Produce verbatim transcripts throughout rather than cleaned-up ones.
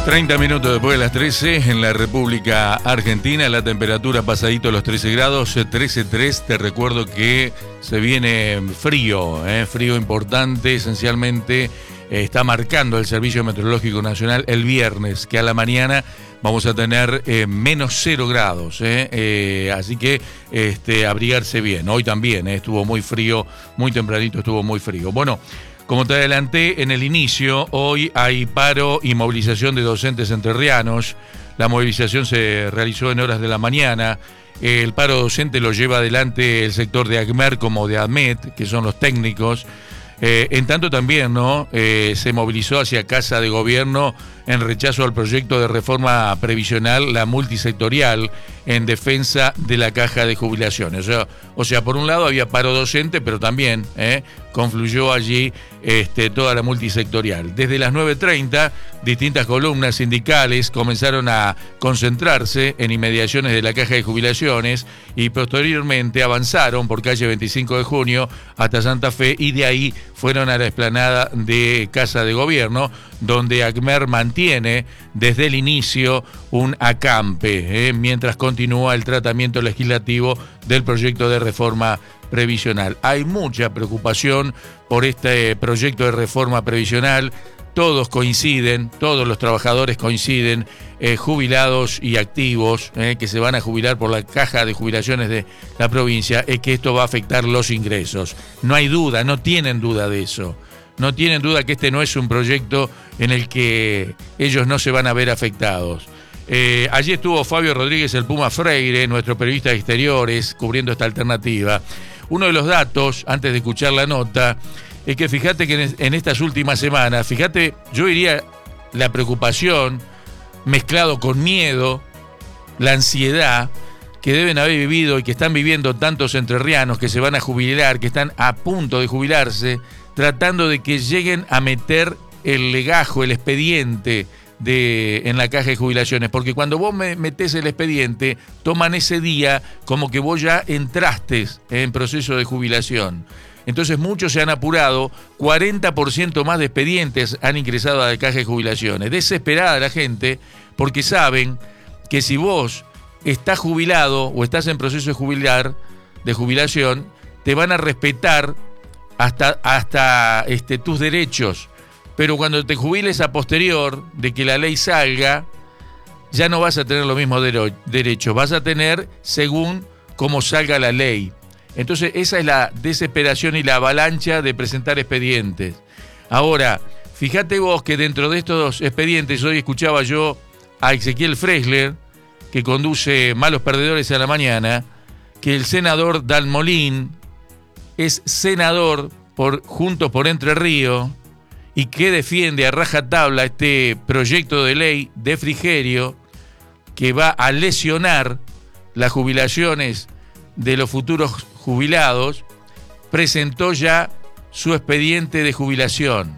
treinta minutos después de las trece en la República Argentina, la temperatura pasadito los trece grados, trece punto tres. Te recuerdo que se viene frío, eh, frío importante, esencialmente eh, está marcando el Servicio Meteorológico Nacional el viernes, que a la mañana vamos a tener eh, menos cero grados, eh, eh, así que este, abrigarse bien. Hoy también eh, estuvo muy frío, muy tempranito estuvo muy frío. Bueno, como te adelanté en el inicio, hoy hay paro y movilización de docentes entrerrianos. La movilización se realizó en horas de la mañana. El paro docente lo lleva adelante el sector de ACMER como de ADMET, que son los técnicos. Eh, en tanto también, ¿no? Eh, se movilizó hacia Casa de Gobierno en rechazo al proyecto de reforma previsional, la multisectorial, en defensa de la caja de jubilaciones. O sea, o sea por un lado había paro docente, pero también eh, confluyó allí este, toda la multisectorial. Desde las nueve treinta, distintas columnas sindicales comenzaron a concentrarse en inmediaciones de la caja de jubilaciones y posteriormente avanzaron por calle veinticinco de junio hasta Santa Fe y de ahí fueron a la explanada de Casa de Gobierno, donde ACMER mantiene desde el inicio un acampe, eh, mientras continúa el tratamiento legislativo del proyecto de reforma previsional. Hay mucha preocupación por este proyecto de reforma previsional. Todos coinciden, todos los trabajadores coinciden, eh, jubilados y activos, eh, que se van a jubilar por la caja de jubilaciones de la provincia, es que esto va a afectar los ingresos. No hay duda, no tienen duda de eso. No tienen duda que este no es un proyecto en el que ellos no se van a ver afectados. Eh, allí estuvo Fabio Rodríguez, el Puma Freire, nuestro periodista de exteriores, cubriendo esta alternativa. Uno de los datos, antes de escuchar la nota, es que fíjate que en estas últimas semanas, fíjate, yo diría la preocupación mezclado con miedo, la ansiedad que deben haber vivido y que están viviendo tantos entrerrianos que se van a jubilar, que están a punto de jubilarse, tratando de que lleguen a meter el legajo, el expediente de, en la caja de jubilaciones, porque cuando vos me metés el expediente, toman ese día como que vos ya entraste en proceso de jubilación. Entonces muchos se han apurado, cuarenta por ciento más de expedientes han ingresado a la caja de jubilaciones. Desesperada la gente, porque saben que si vos estás jubilado o estás en proceso de jubilar, de jubilación, te van a respetar hasta, hasta este, tus derechos. Pero cuando te jubiles a posterior de que la ley salga, ya no vas a tener los mismos derechos, vas a tener según cómo salga la ley. Entonces esa es la desesperación y la avalancha de presentar expedientes. Ahora, fíjate vos que dentro de estos expedientes, hoy escuchaba yo a Ezequiel Freisler, que conduce Malos Perdedores a la Mañana, que el senador Dalmolín es senador por Juntos por Entre Ríos y que defiende a rajatabla este proyecto de ley de Frigerio que va a lesionar las jubilaciones de los futuros jubilados. Presentó ya su expediente de jubilación.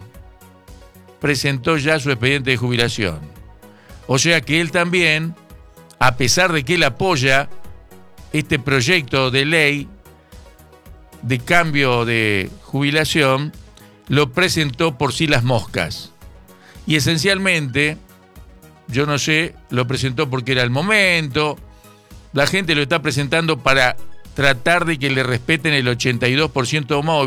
Presentó ya su expediente de jubilación. O sea que él también, a pesar de que él apoya este proyecto de ley de cambio de jubilación, lo presentó por sí las moscas. Y esencialmente, yo no sé, lo presentó porque era el momento. La gente lo está presentando para tratar de que le respeten el ochenta y dos por ciento móvil.